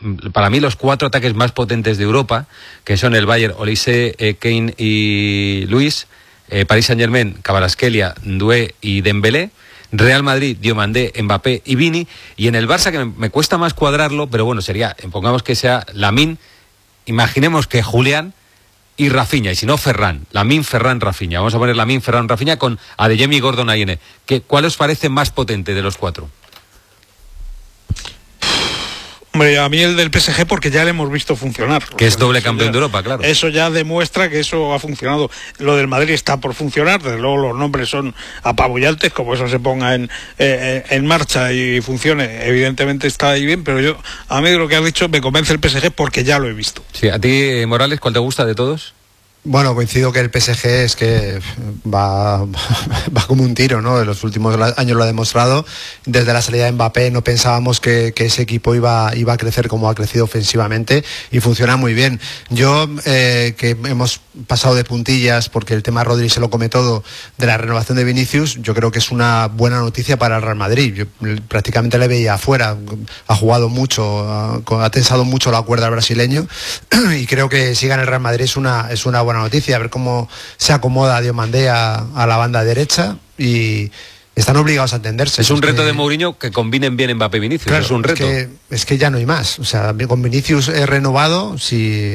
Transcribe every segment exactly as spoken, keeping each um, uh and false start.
para mí los cuatro ataques más potentes de Europa, que son el Bayern, Olise, eh, Kane y Luis, eh, Paris Saint-Germain, Kvaratskhelia, Doué y Dembélé, Real Madrid, Diomandé, Mbappé y Vini, y en el Barça, que me, me cuesta más cuadrarlo, pero bueno, sería, pongamos que sea Lamine, imaginemos que Julián y Rafinha, y si no Ferran, Lamine, Ferran, Rafinha. Vamos a poner Lamine, Ferran, Rafinha con Adeyemi y Gordon Ayew. ¿Cuál os parece más potente de los cuatro? Hombre, a mí el del P S G porque ya le hemos visto funcionar. Que es doble campeón ya, de Europa, claro. Eso ya demuestra que eso ha funcionado. Lo del Madrid está por funcionar, desde luego los nombres son apabullantes, como eso se ponga en, eh, en marcha y funcione, evidentemente está ahí bien, pero yo, a mí de lo que has dicho me convence el P S G porque ya lo he visto. Sí, a ti, Morales, ¿cuál te gusta de todos? Bueno, coincido que el P S G es que va, va como un tiro, ¿no? En los últimos años lo ha demostrado. Desde la salida de Mbappé no pensábamos que, que ese equipo iba, iba a crecer como ha crecido ofensivamente y funciona muy bien. Yo, eh, que hemos pasado de puntillas porque el tema Rodri se lo come todo de la renovación de Vinicius, yo creo que es una buena noticia para el Real Madrid. Yo prácticamente le veía afuera, ha jugado mucho, ha, ha tensado mucho la cuerda al brasileño y creo que si gana el Real Madrid es una, es una buena buena noticia, a ver cómo se acomoda Diomandé a, a la banda derecha y están obligados a entenderse. Es un es reto que, de Mourinho que combinen bien Mbappé y Vinicius, claro, es un reto. Es que, es que ya no hay más, o sea, con Vinicius es renovado, si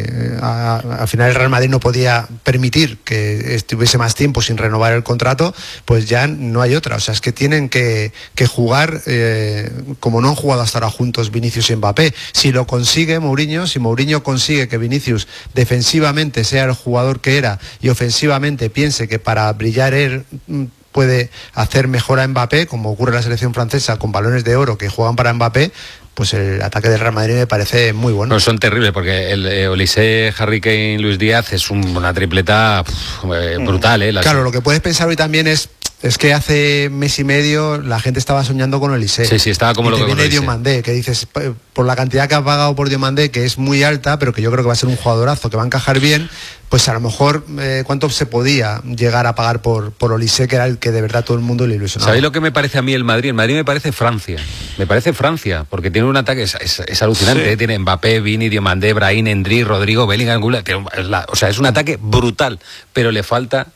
al final el Real Madrid no podía permitir que estuviese más tiempo sin renovar el contrato, pues ya no hay otra, o sea, es que tienen que, que jugar eh, como no han jugado hasta ahora juntos Vinicius y Mbappé. Si lo consigue Mourinho, si Mourinho consigue que Vinicius defensivamente sea el jugador que era y ofensivamente piense que para brillar él puede hacer mejor a Mbappé, como ocurre en la selección francesa con balones de oro que juegan para Mbappé, pues el ataque del Real Madrid me parece muy bueno. No, son terribles porque el eh, Olise, Harry Kane, Luis Díaz es un, una tripleta pff, eh, brutal, ¿eh? Las... Claro, lo que puedes pensar hoy también es es que hace mes y medio la gente estaba soñando con Olise. Sí, sí, estaba como y lo te que viene Diomandé, que dices, por la cantidad que ha pagado por Diomandé, que es muy alta, pero que yo creo que va a ser un jugadorazo, que va a encajar bien, pues a lo mejor eh, cuánto se podía llegar a pagar por, por Olise, que era el que de verdad todo el mundo le ilusionaba. ¿Sabéis lo que me parece a mí el Madrid? El Madrid me parece Francia. Me parece Francia, porque tiene un ataque, es, es, es alucinante, sí. ¿eh? Tiene Mbappé, Vini, Diomandé, Brahim, Endri, Rodrigo, Bellingham, Gula, tiene, es la, o sea, es un ataque brutal, pero le falta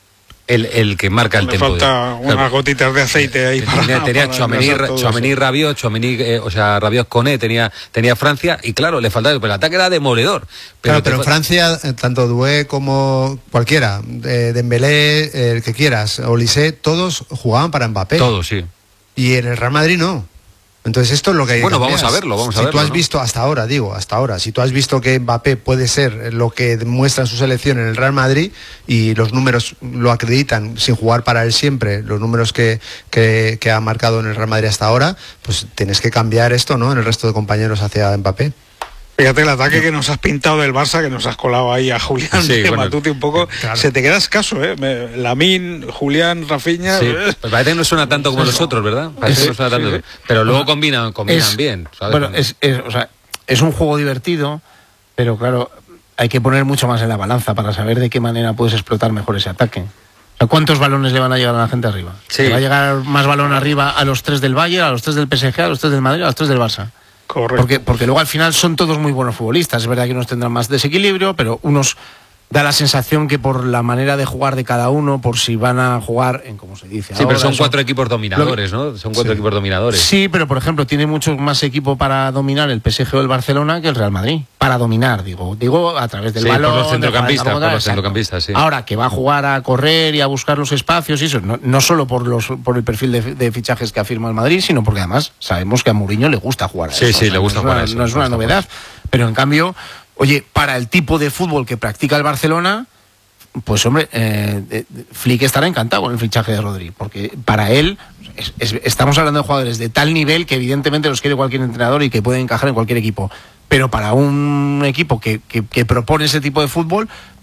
el, el que marca el le tempo. Le falta de, unas claro, gotitas de aceite ahí para... Tenía, tenía Tchouaméni, Rabiot, Tchouaméni, eh, o sea, Rabiot Koné, tenía, tenía Francia, y claro, le faltaba, pero el ataque era demoledor. Pero, claro, pero en Francia, tanto Doué como cualquiera, eh, Dembélé, el que quieras, Olise, todos jugaban para Mbappé. Todos, sí. Y en el Real Madrid no. Entonces esto es lo que hay. Bueno, vamos a verlo, vamos si a verlo. Si tú has ¿no? visto hasta ahora, digo, hasta ahora, si tú has visto que Mbappé puede ser lo que demuestra en su selección en el Real Madrid y los números lo acreditan sin jugar para él siempre, los números que, que, que ha marcado en el Real Madrid hasta ahora, pues tienes que cambiar esto, ¿no? En el resto de compañeros hacia Mbappé. Fíjate el ataque que nos has pintado del Barça, que nos has colado ahí a Julián, sí, bueno, Matute un poco, claro. Se te queda escaso, ¿eh? Lamine, Julián, Rafinha... Sí, pues parece que no suena tanto como los otros, ¿verdad? Parece que no suena tanto, sí, pero luego combinan, combinan es, bien, ¿sabes? Bueno, es, es, o sea, es un juego divertido, pero claro, hay que poner mucho más en la balanza para saber de qué manera puedes explotar mejor ese ataque. O sea, ¿cuántos balones le van a llegar a la gente arriba? Sí. ¿Le va a llegar más balón arriba a los tres del Bayern, a los tres del P S G, a los tres del Madrid, a los tres del Barça? Correcto. Porque, porque luego al final son todos muy buenos futbolistas. Es verdad que unos tendrán más desequilibrio, pero unos da la sensación que por la manera de jugar de cada uno, por si van a jugar en como se dice sí, ahora, pero son eso, cuatro equipos dominadores, ¿no? Son cuatro sí. equipos dominadores. Sí, pero por ejemplo tiene mucho más equipo para dominar el P S G o el Barcelona que el Real Madrid. Para dominar, digo, digo a través del sí, balón, por los centrocampistas, por los centrocampistas, sí. Ahora que va a jugar a correr y a buscar los espacios y eso, no, no solo por los por el perfil de, de fichajes que afirma el Madrid, sino porque además sabemos que a Mourinho le gusta jugar a sí, eso. Sí, sí, o sea, le gusta no jugar una, a eso. No es una novedad, pero en cambio, oye, para el tipo de fútbol que practica el Barcelona, pues hombre, eh, Flick estará encantado con el fichaje de Rodri, porque para él es, es, estamos hablando de jugadores de tal nivel que evidentemente los quiere cualquier entrenador y que pueden encajar en cualquier equipo, pero para un equipo que, que, que propone ese tipo de fútbol, pues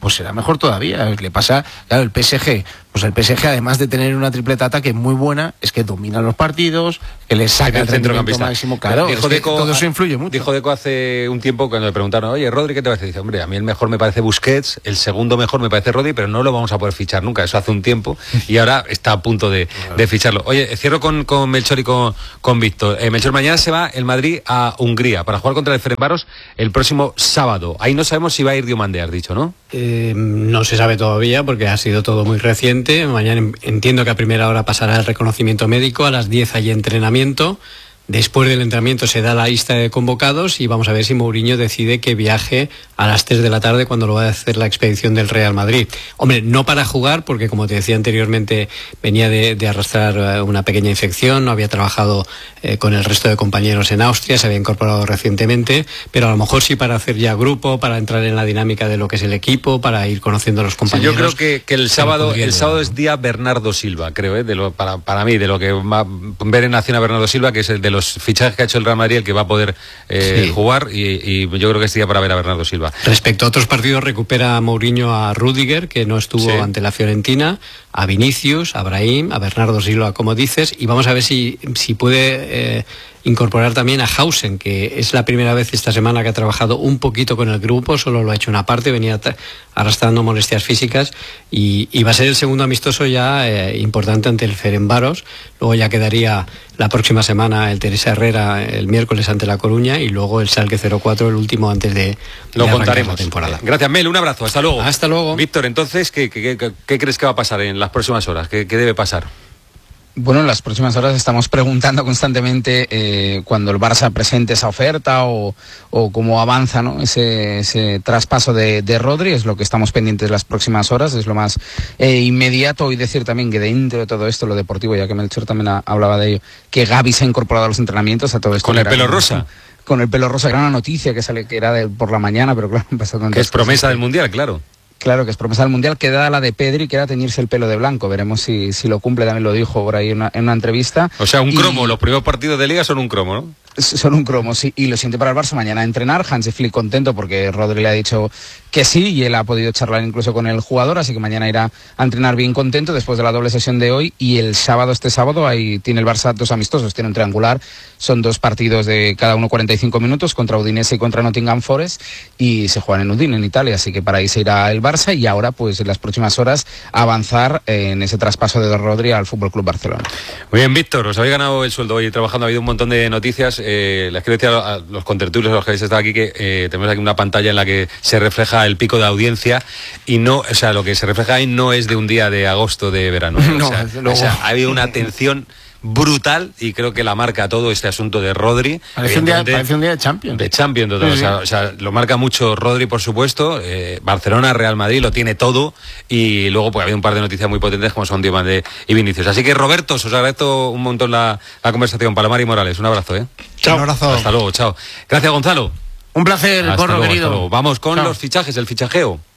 pues será mejor todavía. Le pasa, claro, el P S G, pues el P S G, además de tener una tripleta ataque muy buena, es que domina los partidos, que le saca el centrocampista máximo. Claro, dijo es que Deco, todo eso influye mucho. Dijo Deco hace un tiempo cuando le preguntaron, oye, Rodri, ¿qué te parece? Dice, hombre, a mí el mejor me parece Busquets, el segundo mejor me parece Rodri, pero no lo vamos a poder fichar nunca. Eso hace un tiempo y ahora está a punto de, de ficharlo. Oye, cierro con, con Melchor y con, con Víctor. Eh, Melchor, mañana se va el Madrid a Hungría para jugar contra el Ferencváros el próximo sábado. Ahí no sabemos si va a ir Diomandé, has dicho, ¿no? Eh, no se sabe todavía porque ha sido todo muy reciente. Mañana entiendo que a primera hora pasará el reconocimiento médico, a las diez hay entrenamiento. Después del entrenamiento se da la lista de convocados y vamos a ver si Mourinho decide que viaje a las tres de la tarde cuando lo va a hacer la expedición del Real Madrid. Hombre, no para jugar, porque como te decía anteriormente, venía de, de arrastrar una pequeña infección, no había trabajado eh, con el resto de compañeros en Austria, se había incorporado recientemente, pero a lo mejor sí para hacer ya grupo, para entrar en la dinámica de lo que es el equipo, para ir conociendo a los compañeros. Sí, yo creo que, que el sábado el sábado es día Bernardo Silva, creo, ¿eh? de lo, para, para mí, de lo que va a ver en acción a Bernardo Silva, que es el de los fichajes que ha hecho el Real Madrid, el que va a poder eh, sí. jugar, y, y yo creo que es día para ver a Bernardo Silva. Respecto a otros partidos, recupera Mourinho a Rüdiger, que no estuvo sí. ante la Fiorentina, a Vinicius, a Brahim, a Bernardo Silva, como dices, y vamos a ver si, si puede eh, incorporar también a Hausen, que es la primera vez esta semana que ha trabajado un poquito con el grupo, solo lo ha hecho una parte, venía arrastrando molestias físicas, y, y va a ser el segundo amistoso ya eh, importante ante el Ferencváros. Luego ya quedaría la próxima semana el Teresa Herrera el miércoles ante La Coruña, y luego el Schalke cero cuatro, el último antes de, lo de contaremos la temporada. Gracias, Mel, un abrazo, hasta luego. Hasta luego. Víctor, entonces, ¿qué, qué, qué, qué crees que va a pasar en las próximas horas? ¿Qué, qué debe pasar? Bueno, en las próximas horas estamos preguntando constantemente eh, cuando el Barça presente esa oferta o, o cómo avanza, ¿no? ese, ese traspaso de, de Rodri. Es lo que estamos pendientes las próximas horas, es lo más eh, inmediato. Y decir también que dentro de todo esto, lo deportivo, ya que Melchor también ha, hablaba de ello, que Gavi se ha incorporado a los entrenamientos, a todo esto. Con el pelo rosa. Con el pelo rosa, que era una noticia que sale que era de, por la mañana, pero claro, han pasado tantas que es promesa cosas. del Mundial, claro. Claro, que es promesa del Mundial, queda la de Pedri, que era teñirse el pelo de blanco. Veremos si, si lo cumple, también lo dijo por ahí en una, en una entrevista. O sea, un y... cromo, los primeros partidos de Liga son un cromo, ¿no? Son un cromo, sí, y lo siente para el Barça mañana a entrenar. Hansi Flick contento porque Rodri le ha dicho que sí y él ha podido charlar incluso con el jugador, así que mañana irá a entrenar bien contento después de la doble sesión de hoy. Y el sábado, este sábado, ahí tiene el Barça dos amistosos, tiene un triangular, son dos partidos de cada uno cuarenta y cinco minutos, contra Udinese y contra Nottingham Forest, y se juegan en Udine, en Italia, así que para ahí se irá el Barça, y ahora pues en las próximas horas avanzar en ese traspaso de Rodri al F C Barcelona. Muy bien, Víctor, os habéis ganado el sueldo hoy trabajando, ha habido un montón de noticias. Eh, les quiero decir a los contertulios, a los que habéis estado aquí, que eh, tenemos aquí una pantalla en la que se refleja el pico de audiencia, y no, o sea, lo que se refleja ahí no es de un día de agosto de verano, ¿eh? No, o, sea, no. o sea, ha habido una atención brutal, y creo que la marca todo este asunto de Rodri. Parece un día, parece un día de Champions. De Champions, total. Sí, sí. O, sea, o sea, lo marca mucho Rodri, por supuesto. Eh, Barcelona, Real Madrid, lo tiene todo. Y luego pues ha habido un par de noticias muy potentes como son Diomandé y Vinicius. Así que, Roberto, os agradezco un montón la, la conversación. Palomar y Morales, un abrazo, ¿eh? Chao. Un abrazo. Hasta luego, chao. Gracias, Gonzalo. Un placer, Corro, querido. Vamos con chao. los fichajes, el fichajeo.